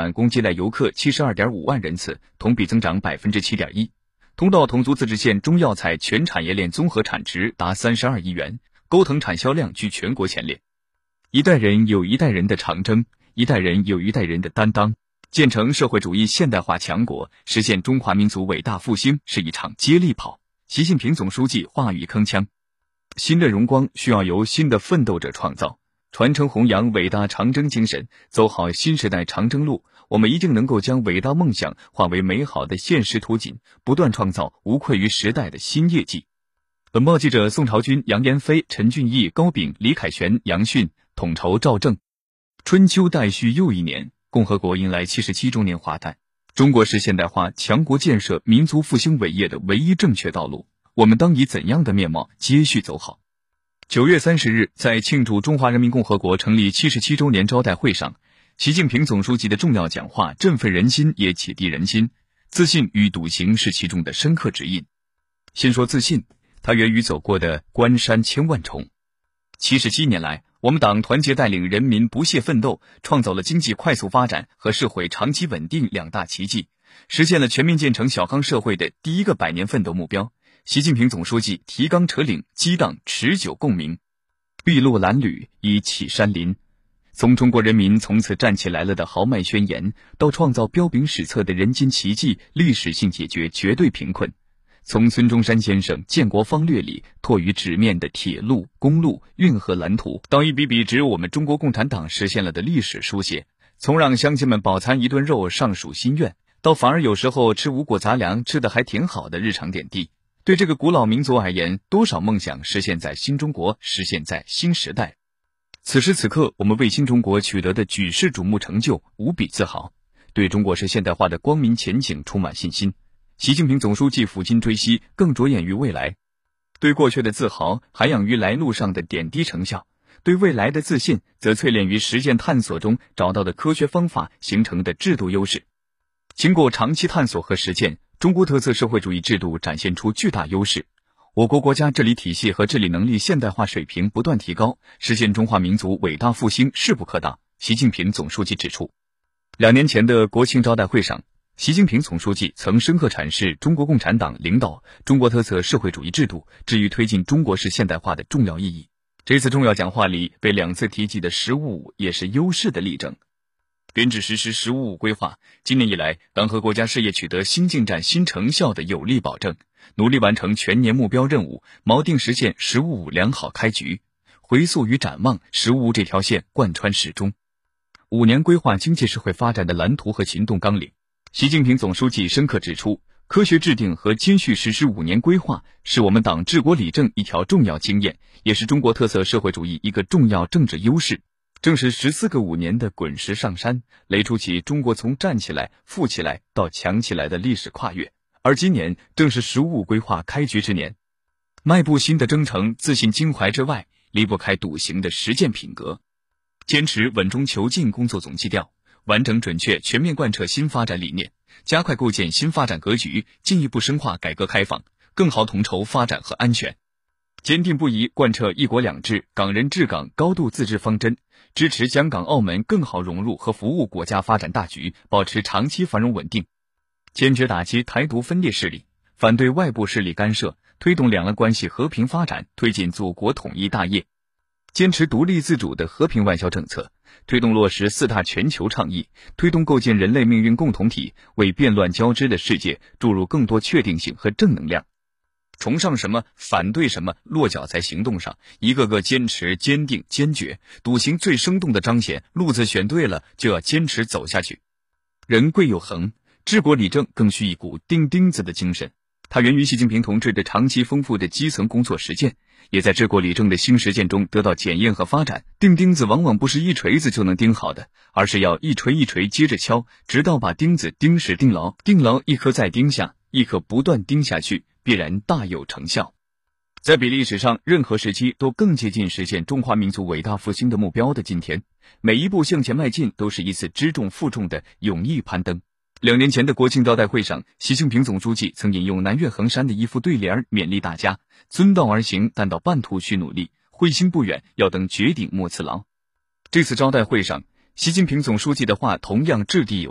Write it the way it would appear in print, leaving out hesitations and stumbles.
馆共接待游客 72.5 万人次，同比增长 7.1%。通道同族自治县中药材全产业链综合产值达32亿元，钩藤产销量居全国前列。一代人有一代人的长征，一代人有一代人的担当。建成社会主义现代化强国，实现中华民族伟大复兴是一场接力跑。习近平总书记话语铿锵：新的荣光需要由新的奋斗者创造，传承弘扬伟大长征精神，走好新时代长征路，我们一定能够将伟大梦想化为美好的现实图景，不断创造无愧于时代的新业绩。本报记者宋朝军、杨延飞、陈俊义、高炳、李凯旋、杨迅统筹赵正。春秋待续又一年，共和国迎来77周年华诞。中国是现代化强国建设、民族复兴伟业的唯一正确道路，我们当以怎样的面貌接续走好？9月30日，在庆祝中华人民共和国成立77周年招待会上，习近平总书记的重要讲话振奋人心，也启迪人心。自信与笃行是其中的深刻指引。先说自信，它源于走过的关山千万重。77年来，我们党团结带领人民不懈奋斗，创造了经济快速发展和社会长期稳定两大奇迹，实现了全面建成小康社会的第一个100年奋斗目标。习近平总书记提纲挈领，激荡持久共鸣，筚路蓝缕，以启山林。从中国人民从此站起来了的豪迈宣言，到创造彪炳史册的人间奇迹，历史性解决绝对贫困。从孙中山先生建国方略里拓于纸面的铁路、公路、运河蓝图，到一笔笔只有我们中国共产党实现了的历史书写，从让乡亲们饱餐一顿肉尚属心愿，到反而有时候吃五谷杂粮吃得还挺好的日常点滴。对这个古老民族而言，多少梦想实现在新中国，实现在新时代。此时此刻，我们为新中国取得的举世瞩目成就无比自豪，对中国式现代化的光明前景充满信心。习近平总书记抚今追昔，更着眼于未来。对过去的自豪涵养于来路上的点滴成效，对未来的自信则淬炼于实践探索中找到的科学方法形成的制度优势。经过长期探索和实践，中国特色社会主义制度展现出巨大优势，我国国家治理体系和治理能力现代化水平不断提高，实现中华民族伟大复兴势不可挡。习近平总书记指出，2年前的国庆招待会上，习近平总书记曾深刻阐释中国共产党领导中国特色社会主义制度至于推进中国式现代化的重要意义。这次重要讲话里被2次提及的“15+5”也是优势的例证。编制实施“15+5”规划，今年以来，党和国家事业取得新进展、新成效的有力保证，努力完成全年目标任务，锚定实现“15+5”良好开局。回溯与展望，“15+5”这条线贯穿始终。5年规划经济社会发展的蓝图和行动纲领，习近平总书记深刻指出，科学制定和兼续实施5年规划是我们党治国理政一条重要经验，也是中国特色社会主义一个重要政治优势。正是14个5年的滚石上山，垒出起中国从站起来、富起来到强起来的历史跨越。而今年正是“15+5”规划开局之年，迈步新的征程，自信襟怀之外，离不开笃行的实践品格。坚持稳中求进工作总基调，完整准确全面贯彻新发展理念，加快构建新发展格局，进一步深化改革开放，更好统筹发展和安全。坚定不移贯彻一国两制、港人治港高度自治方针，支持香港、澳门更好融入和服务国家发展大局，保持长期繁荣稳定。坚决打击台独分裂势力，反对外部势力干涉，推动两岸关系和平发展，推进祖国统一大业。坚持独立自主的和平外交政策，推动落实4大全球倡议，推动构建人类命运共同体，为变乱交织的世界注入更多确定性和正能量。崇尚什么，反对什么，落脚在行动上，一个个坚持、坚定、坚决，笃行最生动的彰显。路子选对了，就要坚持走下去。人贵有恒，治国理政更需一股钉钉子的精神。它源于习近平同志的长期丰富的基层工作实践，也在治国理政的新实践中得到检验和发展。钉钉子往往不是一锤子就能钉好的，而是要一锤一锤接着敲，直到把钉子钉实钉牢，钉牢一颗再钉下，一颗不断钉下去，必然大有成效。在比历史上任何时期都更接近实现中华民族伟大复兴的目标的今天，每一步向前迈进都是一次知重负重的勇毅攀登。2年前的国庆招待会上，习近平总书记曾引用南岳衡山的一副对联，勉励大家：遵道而行，但到半途需努力；会心不远，要登绝顶莫辞劳。这次招待会上，习近平总书记的话同样掷地有